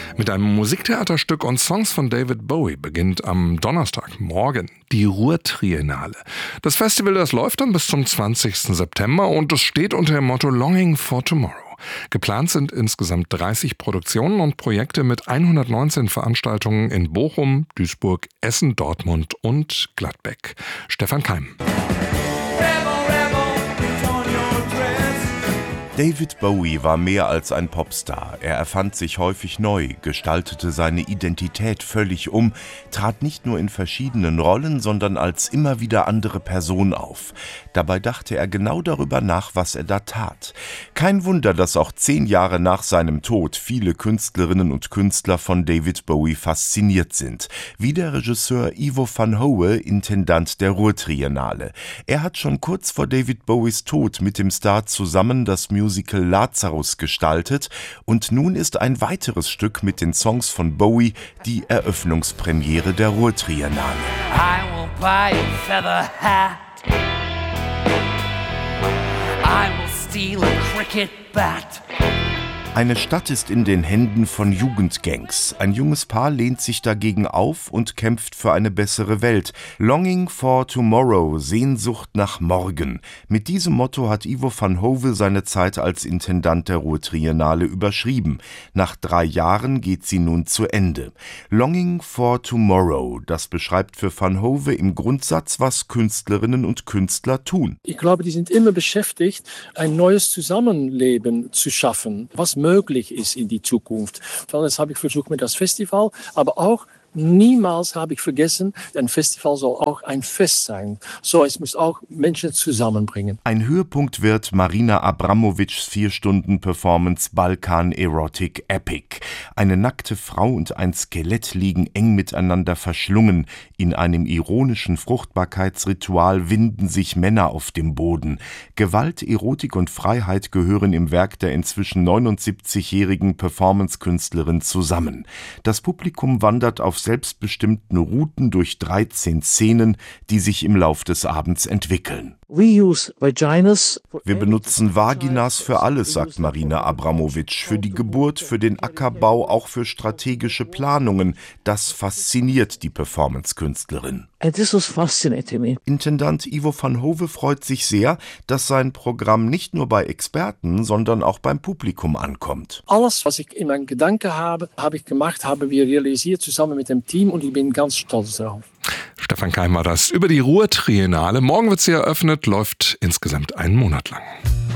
Mit einem Musiktheaterstück und Songs von David Bowie beginnt am Donnerstagmorgen die Ruhr-Triennale. Das Festival, das läuft dann bis zum 20. September und es steht unter dem Motto Longing for Tomorrow. Geplant sind insgesamt 30 Produktionen und Projekte mit 119 Veranstaltungen in Bochum, Duisburg, Essen, Dortmund und Gladbeck. Stefan Keim. David Bowie war mehr als ein Popstar. Er erfand sich häufig neu, gestaltete seine Identität völlig um, trat nicht nur in verschiedenen Rollen, sondern als immer wieder andere Person auf. Dabei dachte er genau darüber nach, was er da tat. Kein Wunder, dass auch 10 Jahre nach seinem Tod viele Künstlerinnen und Künstler von David Bowie fasziniert sind. Wie der Regisseur Ivo van Howe, Intendant der Ruhr-Triennale. Er hat schon kurz vor David Bowies Tod mit dem Star zusammen das Musical Lazarus gestaltet und nun ist ein weiteres Stück mit den Songs von Bowie die Eröffnungspremiere der Ruhr-Triennale. I will buy a feather hat. I will steal a cricket bat. Eine Stadt ist in den Händen von Jugendgangs. Ein junges Paar lehnt sich dagegen auf und kämpft für eine bessere Welt. Longing for Tomorrow, Sehnsucht nach morgen. Mit diesem Motto hat Ivo van Howe seine Zeit als Intendant der Ruhr-Triennale überschrieben. Nach 3 Jahren geht sie nun zu Ende. Longing for Tomorrow, das beschreibt für van Howe im Grundsatz, was Künstlerinnen und Künstler tun. Ich glaube, die sind immer beschäftigt, ein neues Zusammenleben zu schaffen, was möglich ist in die Zukunft. Das habe ich versucht mit das Festival, aber auch niemals habe ich vergessen, ein Festival soll auch ein Fest sein. So, es muss auch Menschen zusammenbringen. Ein Höhepunkt wird Marina Abramovics 4-Stunden-Performance Balkan Erotic Epic. Eine nackte Frau und ein Skelett liegen eng miteinander verschlungen. In einem ironischen Fruchtbarkeitsritual winden sich Männer auf dem Boden. Gewalt, Erotik und Freiheit gehören im Werk der inzwischen 79-jährigen Performance-Künstlerin zusammen. Das Publikum wandert auf selbstbestimmten Routen durch 13 Szenen, die sich im Lauf des Abends entwickeln. Wir benutzen Vaginas für alles, sagt Marina Abramovic. Für die Geburt, für den Ackerbau, auch für strategische Planungen. Das fasziniert die Performance-Künstlerin. Intendant Ivo van Howe freut sich sehr, dass sein Programm nicht nur bei Experten, sondern auch beim Publikum ankommt. Alles, was ich in meinen Gedanken habe, habe ich gemacht, haben wir realisiert zusammen mit dem Team und ich bin ganz stolz darauf. Stefan Keim war das über die Ruhr-Triennale. Morgen wird sie eröffnet, läuft insgesamt einen Monat lang.